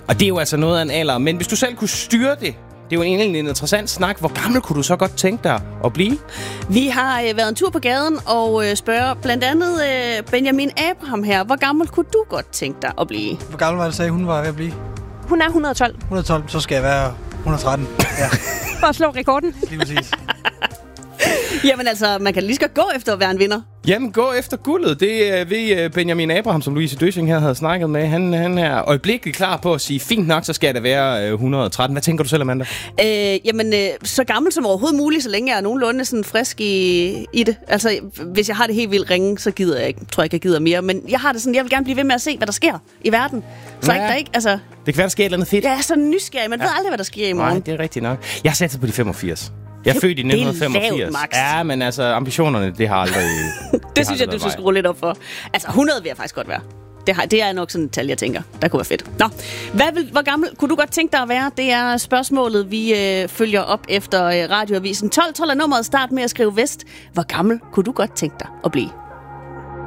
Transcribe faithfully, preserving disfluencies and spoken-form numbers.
Og det er jo altså noget af en alder. Men hvis du selv kunne styre det, det er jo egentlig en interessant snak. Hvor gammel kunne du så godt tænke dig at blive? Vi har øh, været en tur på gaden og øh, spørger blandt andet øh, Benjamin Abraham her. Hvor gammel kunne du godt tænke dig at blive? Hvor gammel var det, sagde hun var ved at blive? Hun er et hundrede og tolv. et hundrede og tolv, så skal jeg være et hundrede og tretten. Ja. For at slå rekorden. Lige præcis. Jamen altså, man kan lige så godt gå efter at være en vinder. Jamen, gå efter guldet. Det er ved Benjamin Abraham, som Louise Døsing her havde snakket med. Han, han er øjeblikkeligt klar på at sige, fint nok, så skal det være et hundrede og tretten. Hvad tænker du selv, Amanda? Øh, jamen, øh, så gammel som overhovedet muligt, så længe jeg er nogenlunde sådan frisk i, i det. Altså, hvis jeg har det helt vildt ringe, så gider jeg ikke. Tror jeg ikke, jeg gider mere. Men jeg har det sådan, jeg vil gerne blive ved med at se, hvad der sker i verden. Så ja. ikke der ikke, altså... Det kan være, der sker et eller andet fedt. Jeg er så nysgerrig, man ja. ved aldrig, hvad der sker i morgen. Nej, det er rigtigt nok. Jeg har sat på de femogfirs. Jeg er født i nitten femogfirs. Det er lavt, Max. Ja, men altså, ambitionerne, det har aldrig... det, det synes jeg, du skal skrue lidt op for. Altså, hundrede vil jeg faktisk godt være. Det, har, det er nok sådan et tal, jeg tænker, der kunne være fedt. Nå, hvad vil, hvor gammel kunne du godt tænke dig at være? Det er spørgsmålet, vi øh, følger op efter øh, radioavisen. tolv tolv er nummeret. Start med at skrive vest. Hvor gammel kunne du godt tænke dig at blive?